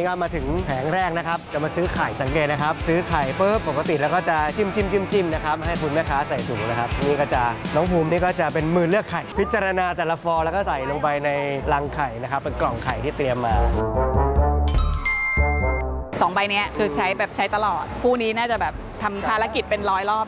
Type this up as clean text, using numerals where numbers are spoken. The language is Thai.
ก็มาถึงแผงแรกนะครับจะมาซื้อไข่สังเกตนะครับซื้อไข่ปุ๊บปกติแล้วก็จะจิ้มนะครับให้คุณแม่ค้าใส่ถุงนะครับนี่ก็จะน้องภูมินี่ก็จะเป็นมือเลือกไข่พิจารณาแต่ละฟองแล้วก็ใส่ลงไปในรังไข่นะครับเป็นกล่องไข่ที่เตรียมมา 2 ใบนี้คือใช้ตลอดคู่นี้น่าจะแบบทำภารกิจเป็น100 รอบ